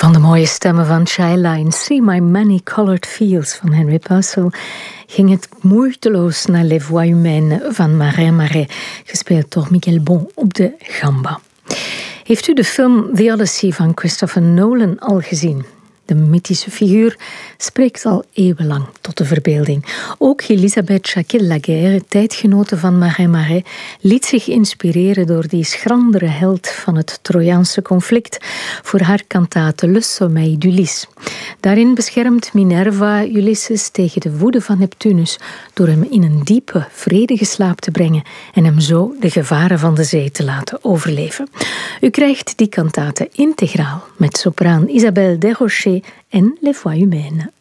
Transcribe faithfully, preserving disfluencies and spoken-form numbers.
Van de mooie stemmen van Shyline, See My Many Colored Fields van Henry Purcell, ging het moeiteloos naar Les Voix Humaines van Marin Marais, gespeeld door Michel Bon op de gamba. Heeft u de film The Odyssey van Christopher Nolan al gezien? De mythische figuur spreekt al eeuwenlang tot de verbeelding. Ook Elisabeth Jacquet-Laguerre, tijdgenote van Marin Marais, liet zich inspireren door die schrandere held van het Trojaanse conflict voor haar kantate Le Sommeil d'Ulysse. Daarin beschermt Minerva Ulysses tegen de woede van Neptunus door hem in een diepe, vredige slaap te brengen en hem zo de gevaren van de zee te laten overleven. U krijgt die kantate integraal met sopraan Isabelle Desrochers en Les Voix Humaines.